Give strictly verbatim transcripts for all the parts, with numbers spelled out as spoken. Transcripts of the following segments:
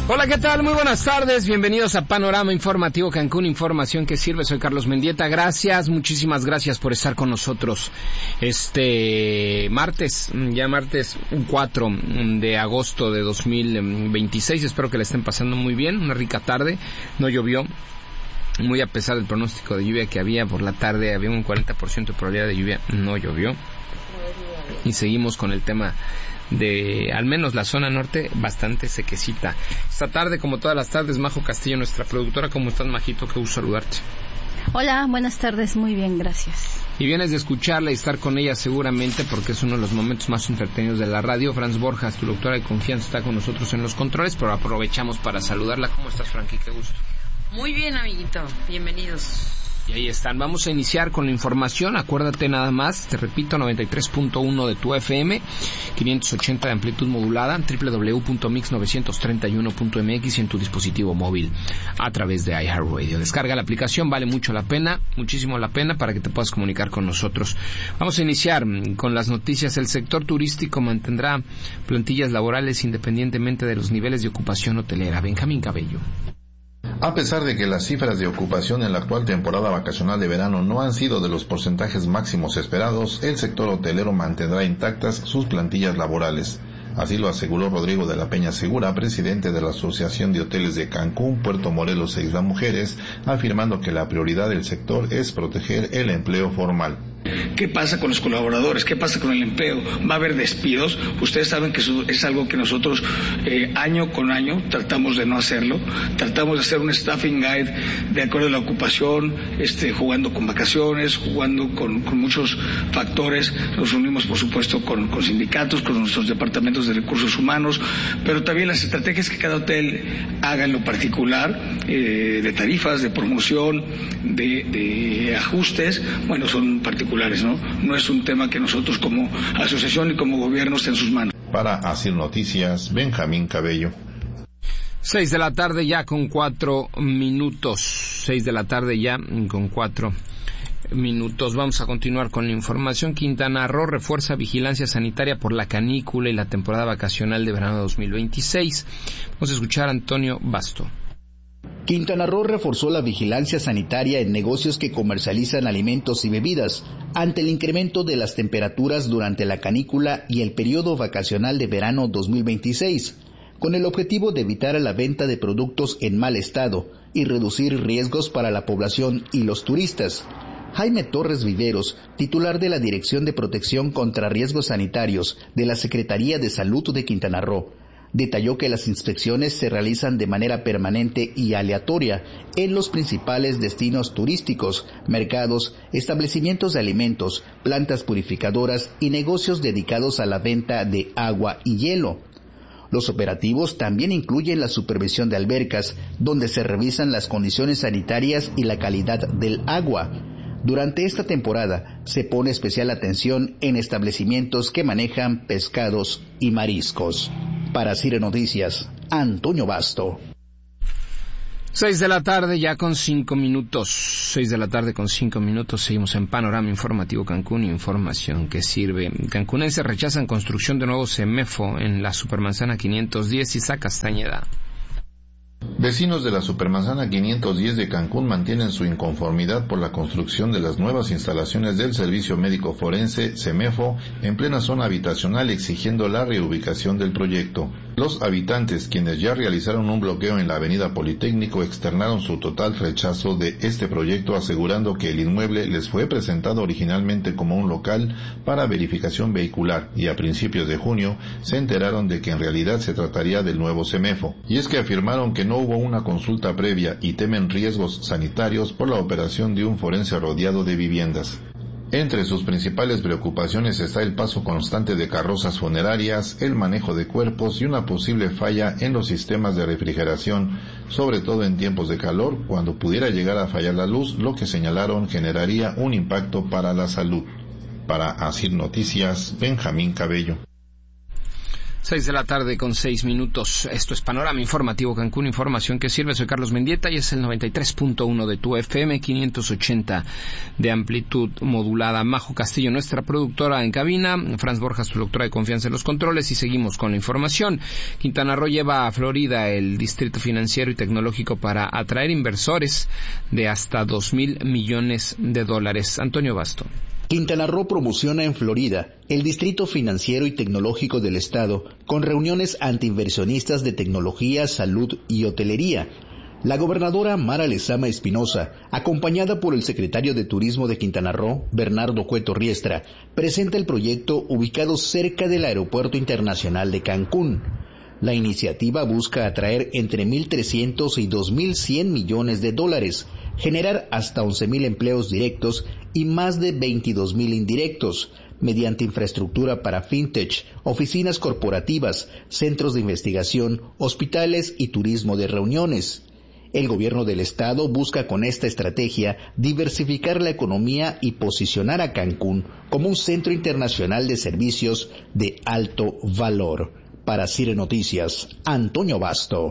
Hola, ¿qué tal? Muy buenas tardes, bienvenidos a Panorama Informativo Cancún, información que sirve. Soy Carlos Mendieta, gracias, muchísimas gracias por estar con nosotros este martes, ya martes cuatro de agosto de dos mil veintiséis. Espero que la estén pasando muy bien, una rica tarde, no llovió, muy a pesar del pronóstico de lluvia que había por la tarde, había un cuarenta por ciento de probabilidad de lluvia, no llovió. Y seguimos con el tema de, al menos la zona norte, bastante sequecita. Esta tarde, como todas las tardes, Majo Castillo, nuestra productora. ¿Cómo estás, Majito? Qué gusto saludarte. Hola, buenas tardes, muy bien, gracias. Y vienes de escucharla y estar con ella seguramente porque es uno de los momentos más entretenidos de la radio. Franz Borjas, tu doctora de confianza, está con nosotros en los controles, pero aprovechamos para saludarla. ¿Cómo estás, Frankie? Qué gusto. Muy bien, amiguito, bienvenidos. Y ahí están, vamos a iniciar con la información. Acuérdate nada más, te repito, noventa y tres punto uno de tu F M, quinientos ochenta de amplitud modulada, doble u doble u doble u punto mix novecientos treinta y uno punto m x y en tu dispositivo móvil a través de iHeartRadio. Descarga la aplicación, vale mucho la pena, muchísimo la pena para que te puedas comunicar con nosotros. Vamos a iniciar con las noticias. El sector turístico mantendrá plantillas laborales independientemente de los niveles de ocupación hotelera. Benjamín Cabello. A pesar de que las cifras de ocupación en la actual temporada vacacional de verano no han sido de los porcentajes máximos esperados, el sector hotelero mantendrá intactas sus plantillas laborales. Así lo aseguró Rodrigo de la Peña Segura, presidente de la Asociación de Hoteles de Cancún, Puerto Morelos e Isla Mujeres, afirmando que la prioridad del sector es proteger el empleo formal. ¿Qué pasa con los colaboradores? ¿Qué pasa con el empleo? ¿Va a haber despidos? Ustedes saben que eso es algo que nosotros eh, año con año tratamos de no hacerlo. Tratamos de hacer un staffing guide de acuerdo a la ocupación, este, jugando con vacaciones, jugando con, con muchos factores. Nos unimos, por supuesto, con, con sindicatos, con nuestros departamentos de recursos humanos, pero también las estrategias que cada hotel haga en lo particular, eh, de tarifas, de promoción, de, de ajustes, bueno, son particulares. ¿no? No es un tema que nosotros como asociación y como gobierno esté en sus manos. Para Asir Noticias, Benjamín Cabello. Seis de la tarde ya con cuatro minutos. Seis de la tarde ya con cuatro minutos. Vamos a continuar con la información. Quintana Roo refuerza vigilancia sanitaria por la canícula y la temporada vacacional de verano dos mil veintiséis. Vamos a escuchar a Antonio Basto. Quintana Roo reforzó la vigilancia sanitaria en negocios que comercializan alimentos y bebidas ante el incremento de las temperaturas durante la canícula y el periodo vacacional de verano dos mil veintiséis, con el objetivo de evitar la venta de productos en mal estado y reducir riesgos para la población y los turistas. Jaime Torres Viveros, titular de la Dirección de Protección contra Riesgos Sanitarios de la Secretaría de Salud de Quintana Roo, detalló que las inspecciones se realizan de manera permanente y aleatoria en los principales destinos turísticos, mercados, establecimientos de alimentos, plantas purificadoras y negocios dedicados a la venta de agua y hielo. Los operativos también incluyen la supervisión de albercas, donde se revisan las condiciones sanitarias y la calidad del agua. Durante esta temporada se pone especial atención en establecimientos que manejan pescados y mariscos. Para Cire Noticias, Antonio Basto. Seis de la tarde ya con cinco minutos. Seis de la tarde con cinco minutos. Seguimos en Panorama Informativo Cancún, información que sirve. Cancunenses rechazan construcción de nuevo CEMEFO en la Supermanzana quinientos diez y Isaac Castañeda. Vecinos de la Supermanzana quinientos diez de Cancún mantienen su inconformidad por la construcción de las nuevas instalaciones del Servicio Médico Forense, CEMEFO, en plena zona habitacional, exigiendo la reubicación del proyecto. Los habitantes, quienes ya realizaron un bloqueo en la avenida Politécnico, externaron su total rechazo de este proyecto, asegurando que el inmueble les fue presentado originalmente como un local para verificación vehicular y a principios de junio se enteraron de que en realidad se trataría del nuevo CEMEFO. Y es que afirmaron que no hubo una consulta previa y temen riesgos sanitarios por la operación de un forense rodeado de viviendas. Entre sus principales preocupaciones está el paso constante de carrozas funerarias, el manejo de cuerpos y una posible falla en los sistemas de refrigeración, sobre todo en tiempos de calor, cuando pudiera llegar a fallar la luz, lo que señalaron generaría un impacto para la salud. Para Asir Noticias, Benjamín Cabello. Seis de la tarde con seis minutos. Esto es Panorama Informativo Cancún, información que sirve. Soy Carlos Mendieta y es el noventa y tres punto uno de tu F M, quinientos ochenta de amplitud modulada. Majo Castillo, nuestra productora en cabina. Franz Borjas, productora de confianza en los controles. Y seguimos con la información. Quintana Roo lleva a Florida el distrito financiero y tecnológico para atraer inversores de hasta dos mil millones de dólares. Antonio Basto. Quintana Roo promociona en Florida el distrito financiero y tecnológico del estado con reuniones ante inversionistas de tecnología, salud y hotelería. La gobernadora Mara Lezama Espinosa, acompañada por el secretario de Turismo de Quintana Roo, Bernardo Cueto Riestra, presenta el proyecto ubicado cerca del Aeropuerto Internacional de Cancún. La iniciativa busca atraer entre mil trescientos y dos mil cien millones de dólares, generar hasta once mil empleos directos y más de veintidós mil indirectos, mediante infraestructura para fintech, oficinas corporativas, centros de investigación, hospitales y turismo de reuniones. El gobierno del estado busca con esta estrategia diversificar la economía y posicionar a Cancún como un centro internacional de servicios de alto valor. Para Cire Noticias, Antonio Basto.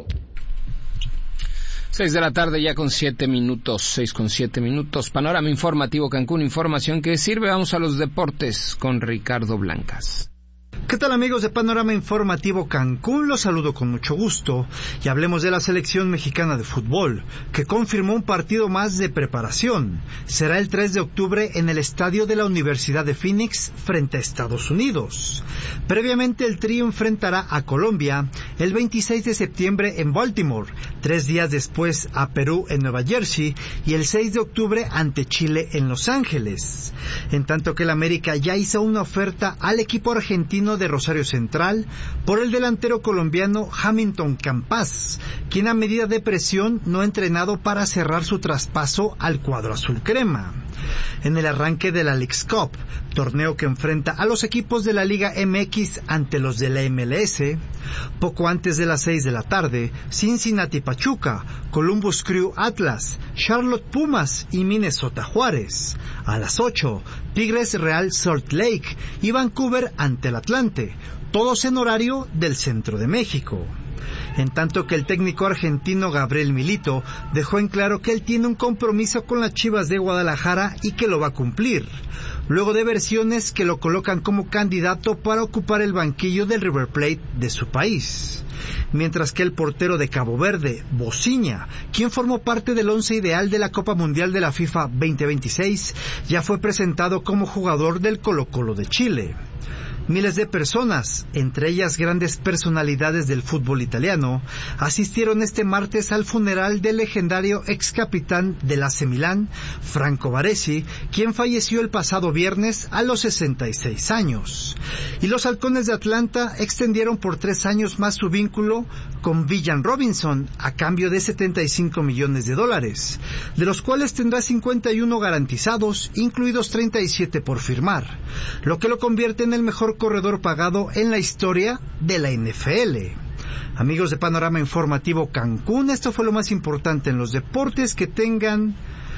Seis de la tarde ya con siete minutos, seis con siete minutos. Panorama Informativo Cancún, información que sirve. Vamos a los deportes con Ricardo Blancas. ¿Qué tal, amigos de Panorama Informativo Cancún? Los saludo con mucho gusto y hablemos de la selección mexicana de fútbol, que confirmó un partido más de preparación. Será el tres de octubre en el estadio de la Universidad de Phoenix frente a Estados Unidos. Previamente el trío enfrentará a Colombia el veintiséis de septiembre en Baltimore, tres días después a Perú en Nueva Jersey y el seis de octubre ante Chile en Los Ángeles. En tanto que el América ya hizo una oferta al equipo argentino de Rosario Central por el delantero colombiano Hamilton Campas, quien a medida de presión no ha entrenado para cerrar su traspaso al cuadro azul crema. En el arranque de la Leagues Cup, torneo que enfrenta a los equipos de la Liga M X ante los de la M L S, poco antes de las seis de la tarde, Cincinnati Pachuca, Columbus Crew Atlas, Charlotte Pumas y Minnesota Juárez. A las ocho, Tigres Real Salt Lake y Vancouver ante el Atlante, todos en horario del centro de México. En tanto que el técnico argentino Gabriel Milito dejó en claro que él tiene un compromiso con las Chivas de Guadalajara y que lo va a cumplir, luego de versiones que lo colocan como candidato para ocupar el banquillo del River Plate de su país. Mientras que el portero de Cabo Verde, Bociña, quien formó parte del once ideal de la Copa Mundial de la FIFA veinte veintiséis, ya fue presentado como jugador del Colo-Colo de Chile. Miles de personas, entre ellas grandes personalidades del fútbol italiano, asistieron este martes al funeral del legendario ex capitán del A C Milán, Franco Baresi, quien falleció el pasado viernes a los sesenta y seis años. Y los Halcones de Atlanta extendieron por tres años más su vínculo con Villan Robinson a cambio de setenta y cinco millones de dólares, de los cuales tendrá cincuenta y uno garantizados, incluidos treinta y siete por firmar, lo que lo convierte en el mejor corredor pagado en la historia de la N F L. Amigos de Panorama Informativo Cancún, esto fue lo más importante en los deportes. Que tengan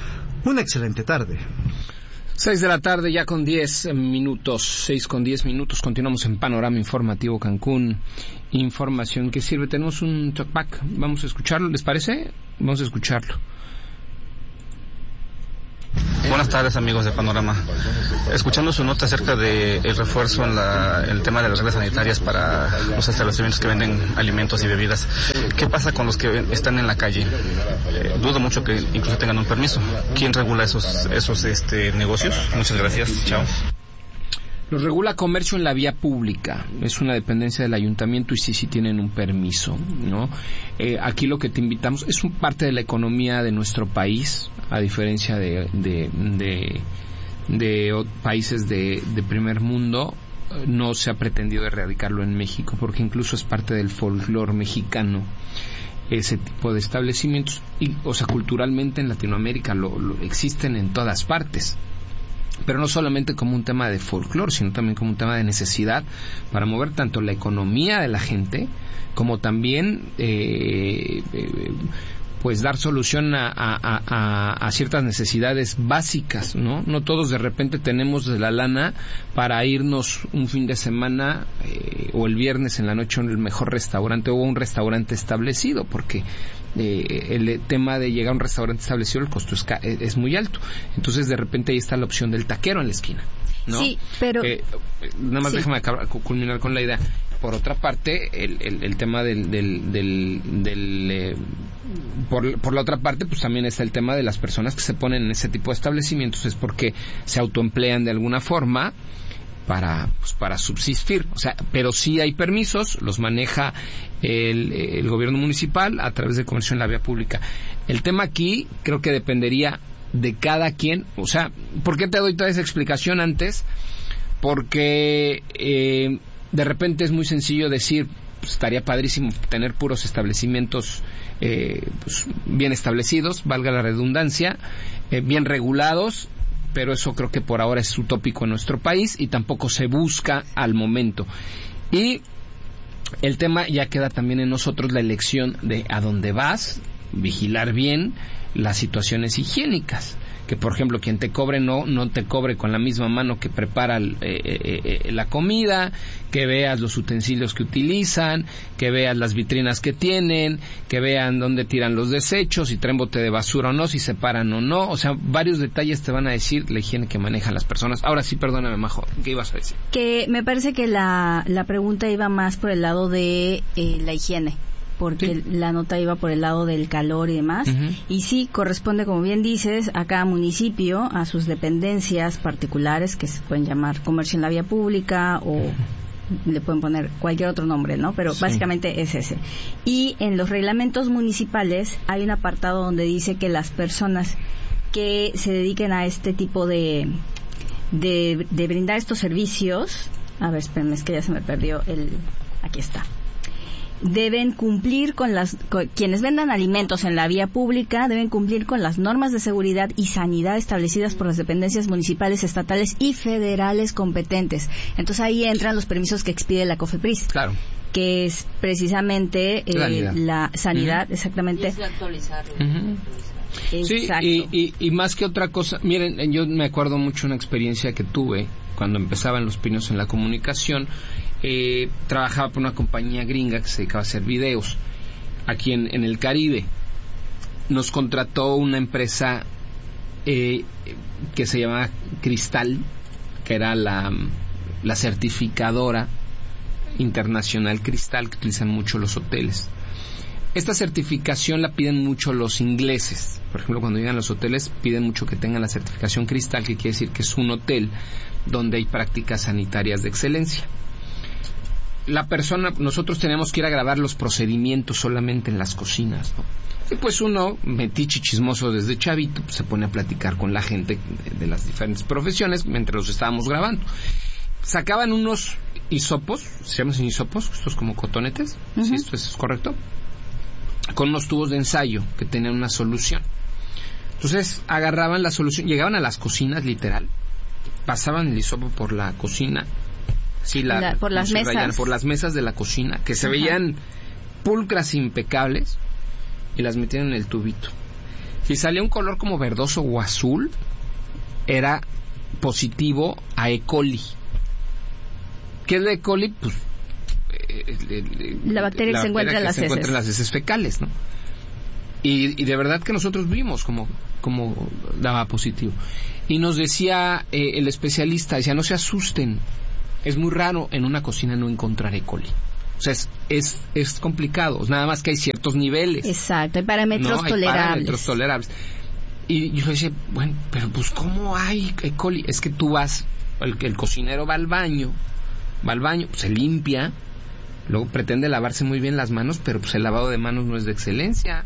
una excelente tarde. Seis de la tarde ya con diez minutos, seis con diez minutos, continuamos en Panorama Informativo Cancún, información que sirve. Tenemos un talkback, vamos a escucharlo, ¿les parece? Vamos a escucharlo. Buenas tardes, amigos de Panorama. Escuchando su nota acerca del refuerzo en la, el tema de las reglas sanitarias para los establecimientos que venden alimentos y bebidas, ¿qué pasa con los que están en la calle? Eh, dudo mucho que incluso tengan un permiso. ¿Quién regula esos, esos este, negocios? Muchas gracias. Chao. Los regula Comercio en la Vía Pública, es una dependencia del ayuntamiento y sí, sí tienen un permiso, ¿no? Eh, aquí lo que te invitamos es un parte de la economía de nuestro país, a diferencia de, de, de, de países de, de primer mundo. No se ha pretendido erradicarlo en México, porque incluso es parte del folclore mexicano ese tipo de establecimientos, y, o sea, culturalmente en Latinoamérica lo, lo existen en todas partes. Pero no solamente como un tema de folclore, sino también como un tema de necesidad para mover tanto la economía de la gente como también eh, eh, pues dar solución a, a, a, a ciertas necesidades básicas, ¿no? No todos de repente tenemos la lana para irnos un fin de semana eh, o el viernes en la noche a el mejor restaurante o a un restaurante establecido, porque eh, el tema de llegar a un restaurante establecido, el costo es, es muy alto. Entonces de repente ahí está la opción del taquero en la esquina, ¿no? Sí, pero... Eh, nada más sí. Déjame acabar, culminar con la idea. Por otra parte, el, el, el tema del... del, del, del eh, por, por la otra parte, pues también está el tema de las personas que se ponen en ese tipo de establecimientos, es porque se autoemplean de alguna forma para pues, para subsistir. O sea, pero sí hay permisos, los maneja el, el gobierno municipal a través del comercio en la vía pública. El tema aquí creo que dependería de cada quien. O sea, ¿por qué te doy toda esa explicación antes? Porque eh, de repente es muy sencillo decir, pues, estaría padrísimo tener puros establecimientos eh, pues, bien establecidos, valga la redundancia, eh, bien regulados, pero eso creo que por ahora es utópico en nuestro país y tampoco se busca al momento. Y el tema ya queda también en nosotros la elección de a dónde vas, vigilar bien las situaciones higiénicas, que por ejemplo quien te cobre no no te cobre con la misma mano que prepara eh, eh, eh, la comida, que veas los utensilios que utilizan, que veas las vitrinas que tienen, que vean dónde tiran los desechos, si traen bote de basura o no, si separan o no. O sea, varios detalles te van a decir la higiene que manejan las personas. Ahora sí, perdóname, Majo, ¿qué ibas a decir? Que me parece que la, la pregunta iba más por el lado de eh, la higiene, porque sí. La nota iba por el lado del calor y demás. Uh-huh. Y sí, corresponde, como bien dices, a cada municipio, a sus dependencias particulares, que se pueden llamar comercio en la vía pública o uh-huh. le pueden poner cualquier otro nombre, ¿no? Pero sí. Básicamente es ese. Y en los reglamentos municipales hay un apartado donde dice que las personas que se dediquen a este tipo de, de, de brindar estos servicios, a ver, espérenme, es que ya se me perdió el... Aquí está. Deben cumplir con las con, quienes vendan alimentos en la vía pública deben cumplir con las normas de seguridad y sanidad establecidas por las dependencias municipales, estatales y federales competentes. Entonces ahí entran los permisos que expide la COFEPRIS. Claro. Que es precisamente eh, sanidad. la sanidad, uh-huh. exactamente. Y es actualizarlo. Uh-huh. Sí, y, y, y más que otra cosa, miren, yo me acuerdo mucho una experiencia que tuve cuando empezaban los pininos en la comunicación. Eh, trabajaba por una compañía gringa que se dedicaba a hacer videos aquí en, en el Caribe. Nos contrató una empresa eh, que se llamaba Cristal, que era la, la certificadora internacional Cristal, que utilizan mucho los hoteles. Esta certificación la piden mucho los ingleses. Por ejemplo, cuando llegan a los hoteles piden mucho que tengan la certificación Cristal, que quiere decir que es un hotel donde hay prácticas sanitarias de excelencia. La persona, nosotros teníamos que ir a grabar los procedimientos solamente en las cocinas, ¿no? Y pues uno, metiche chismoso desde chavito, pues se pone a platicar con la gente de, de las diferentes profesiones mientras los estábamos grabando. Sacaban unos hisopos, ¿se llaman hisopos? Estos como cotonetes, uh-huh. ¿Sí? ¿Esto es correcto? Con unos tubos de ensayo que tenían una solución. Entonces agarraban la solución, llegaban a las cocinas literal, pasaban el hisopo por la cocina, sí, la, la, por las mesas, rayan, por las mesas de la cocina, que se Ajá. veían pulcras impecables, y las metían en el tubito. Si salía un color como verdoso o azul, era positivo a E. coli. ¿Qué es la E. coli? Pues la bacteria la que se encuentra en las se heces. encuentra en las heces fecales, ¿no? Y, y de verdad que nosotros vimos como, como daba positivo. Y nos decía eh, el especialista, decía, no se asusten, es muy raro en una cocina no encontrar E. coli. O sea, es, es, es complicado, nada más que hay ciertos niveles. Exacto, hay parámetros ¿no? tolerables. Hay parámetros tolerables. Y yo le decía, bueno, pero pues ¿cómo hay E. coli? Es que tú vas, el, el cocinero va al baño, va al baño, se limpia, luego pretende lavarse muy bien las manos, pero pues el lavado de manos no es de excelencia.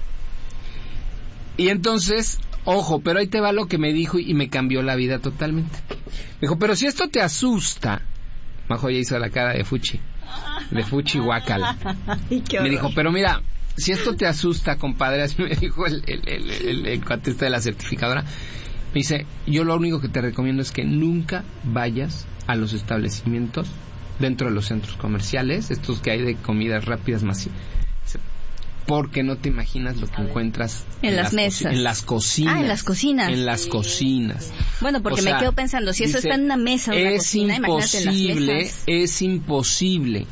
Y entonces, ojo, pero ahí te va lo que me dijo y me cambió la vida totalmente. Me dijo, pero si esto te asusta, Majo ya hizo la cara de fuchi, de fuchi guácala. Me dijo, pero mira, si esto te asusta, compadre, así me dijo el, el, el, el, el cuatista de la certificadora, me dice, yo lo único que te recomiendo es que nunca vayas a los establecimientos dentro de los centros comerciales, estos que hay de comidas rápidas más porque no te imaginas lo que encuentras en, en las, las mesas, en las cocinas, ah, en las cocinas, en las cocinas. Bueno, porque o sea, me quedo pensando, si eso dice, está en una mesa, en una cocina, imagínate en las mesas. Es imposible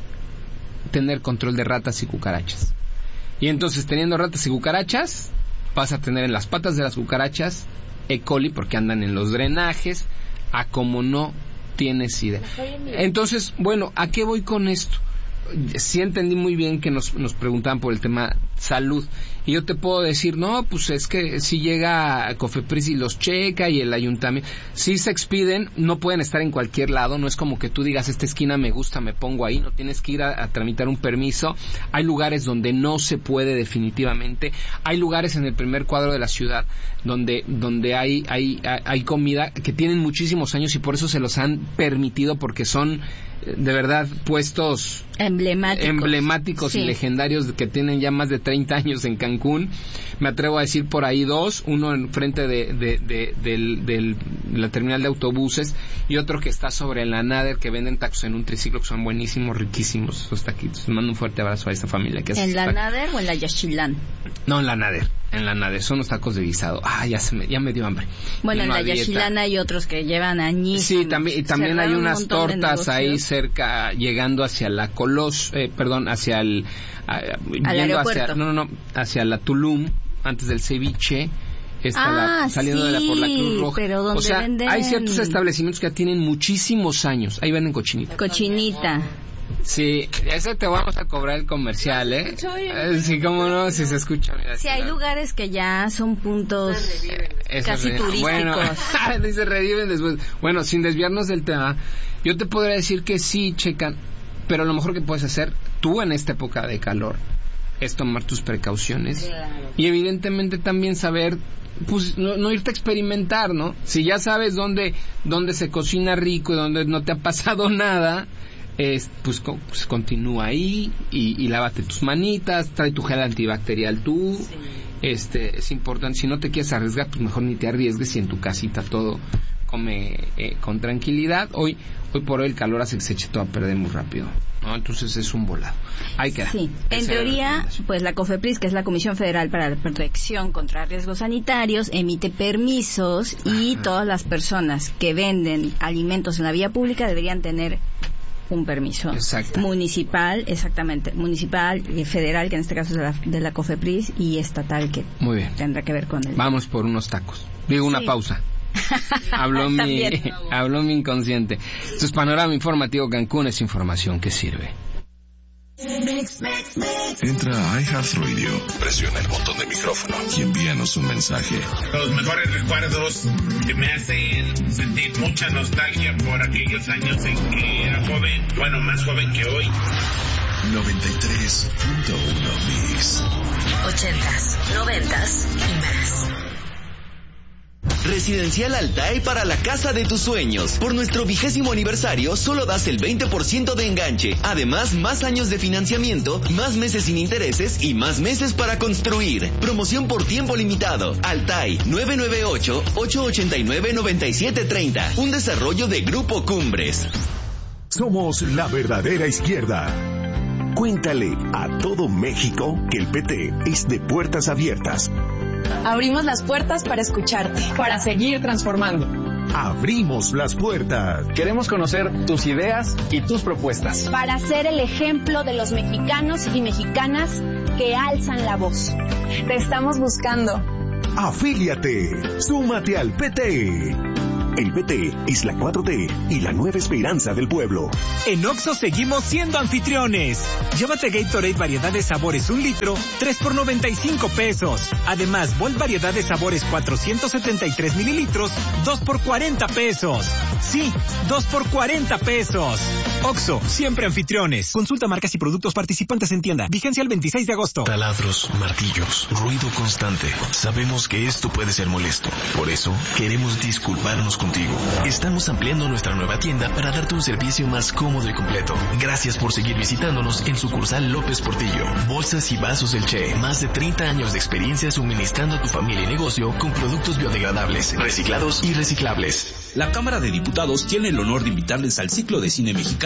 tener control de ratas y cucarachas. Y entonces, teniendo ratas y cucarachas, vas a tener en las patas de las cucarachas E. coli, porque andan en los drenajes, a como no tienes idea. Entonces, bueno, ¿a qué voy con esto? Sí entendí muy bien que nos, nos preguntaban por el tema salud, y yo te puedo decir, no, pues es que si llega a Cofepris y los checa, y el ayuntamiento, si se expiden, no pueden estar en cualquier lado, no es como que tú digas, esta esquina me gusta, me pongo ahí, no tienes que ir a, a tramitar un permiso. Hay lugares donde no se puede definitivamente, hay lugares en el primer cuadro de la ciudad donde donde hay hay hay comida que tienen muchísimos años y por eso se los han permitido, porque son de verdad puestos emblemáticos, emblemáticos sí. y legendarios que tienen ya más de treinta años en Cancún. Me atrevo a decir por ahí dos, uno en frente de, de, de, de, de, de la terminal de autobuses y otro que está sobre la Nader, que venden tacos en un triciclo que son buenísimos, riquísimos esos taquitos. Les mando un fuerte abrazo a esta familia que hace ¿En la tacos. Nader o en la Yaxchilán? No, en la Nader. En la Nader, son los tacos de guisado. Ah, ya se me, ya me dio hambre. Bueno, en la Yaxchilán hay otros que llevan añísimos. Sí, también, y también hay unas un tortas ahí cerca, llegando hacia la Colos, eh, perdón, hacia el, a, yendo hacia, no, no, no, hacia la Tulum, antes del ceviche. Está ah, la, saliendo sí, de la, por la Cruz Roja. Pero donde o sea, venden... hay ciertos establecimientos que ya tienen muchísimos años. Ahí venden cochinita. Cochinita. Sí, eso te vamos a cobrar el comercial, ¿eh? eh sí, cómo no, si se escucha. Mira, sí, hay la... lugares que ya son puntos eh, casi re... turísticos. Bueno, dice reviven después. Bueno, sin desviarnos del tema, yo te podría decir que sí, checan, pero lo mejor que puedes hacer tú en esta época de calor es tomar tus precauciones. Claro. Y evidentemente también saber, pues, no, no irte a experimentar, ¿no? Si ya sabes dónde, dónde se cocina rico y dónde no te ha pasado nada... Es, pues, pues continúa ahí y, y lávate tus manitas, trae tu gel antibacterial tú, sí. este es importante. Si no te quieres arriesgar, pues mejor ni te arriesgues y en tu casita todo come eh, con tranquilidad. Hoy hoy por hoy el calor hace que se eche todo a perder muy rápido, ¿no? Entonces es un volado. Ahí queda. Sí, en teoría, pues la COFEPRIS, que es la Comisión Federal para la Protección contra Riesgos Sanitarios, emite permisos y Ajá. todas las personas que venden alimentos en la vía pública deberían tener un permiso Exacto. municipal, exactamente, municipal, eh, federal, que en este caso es de la, de la COFEPRIS, y estatal, que Muy bien. tendrá que ver con el... Vamos por unos tacos. Digo, una sí. pausa. habló mi habló mi inconsciente. Esto es Panorama Informativo Cancún, es información que sirve. Entra a iHeartRadio, presiona el botón de micrófono y envíanos un mensaje. Los mejores recuerdos que me hacen sentir mucha nostalgia por aquellos años en que era joven, bueno, más joven que hoy. noventa y tres punto uno Mix. Ochentas, noventas y más. Residencial Altair para la casa de tus sueños. Por nuestro vigésimo aniversario, solo das el veinte por ciento de enganche. Además, más años de financiamiento, más meses sin intereses y más meses para construir. Promoción por tiempo limitado. Altair, nueve nueve ocho, ocho ocho nueve, nueve siete tres cero. Un desarrollo de Grupo Cumbres. Somos la verdadera izquierda. Cuéntale a todo México que el P T es de puertas abiertas. Abrimos las puertas para escucharte, para seguir transformando. Abrimos las puertas. Queremos conocer tus ideas y tus propuestas. Para ser el ejemplo de los mexicanos y mexicanas que alzan la voz. Te estamos buscando. Afíliate. Súmate al P T. El P T es la cuatro T y la nueva esperanza del pueblo. En Oxxo seguimos siendo anfitriones. Llévate Gatorade variedad de sabores un litro, tres por noventa y cinco pesos. Además, Volt variedad de sabores cuatrocientos setenta y tres mililitros, dos por cuarenta pesos. Sí, dos por cuarenta pesos. Oxxo, siempre anfitriones. Consulta marcas y productos participantes en tienda. Vigencia el veintiséis de agosto. Taladros, martillos, ruido constante. Sabemos que esto puede ser molesto. Por eso, queremos disculparnos contigo. Estamos ampliando nuestra nueva tienda para darte un servicio más cómodo y completo. Gracias por seguir visitándonos en sucursal López Portillo. Bolsas y vasos del Che. Más de treinta años de experiencia suministrando a tu familia y negocio con productos biodegradables, reciclados y reciclables. La Cámara de Diputados tiene el honor de invitarles al ciclo de cine mexicano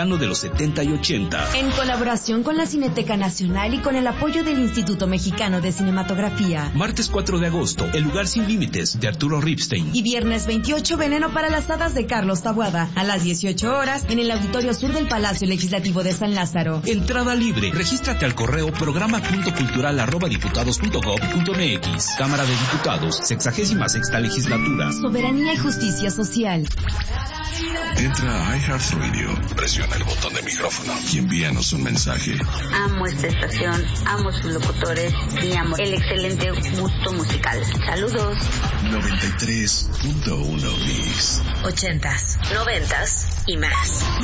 mexicano de los setenta y ochenta. En colaboración con la Cineteca Nacional y con el apoyo del Instituto Mexicano de Cinematografía. Martes cuatro de agosto, El lugar sin límites, de Arturo Ripstein. Y viernes veintiocho, Veneno para las hadas, de Carlos Taboada, a las dieciocho horas, en el Auditorio Sur del Palacio Legislativo de San Lázaro. Entrada libre. Regístrate al correo programa punto cultural arroba diputados punto gob punto mx. Cámara de Diputados, sexagésima sexta legislatura. Soberanía y justicia social. Entra a iHeartRadio, presiona el botón de micrófono y envíanos un mensaje. Amo esta estación, amo sus locutores y amo el excelente gusto musical. Saludos. noventa y tres punto uno Mix. Ochentas, noventas y más.